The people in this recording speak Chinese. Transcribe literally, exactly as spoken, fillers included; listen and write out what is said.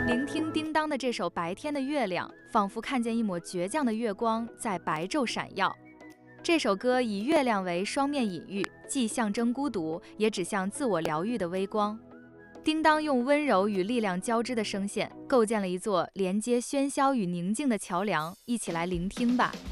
聆听叮当的这首《白天的月亮》，仿佛看见一抹倔强的月光在白昼闪耀。这首歌以月亮为双面隐喻，既象征孤独，也指向自我疗愈的微光。叮当用温柔与力量交织的声线，构建了一座连接喧嚣与宁静的桥梁，一起来聆听吧。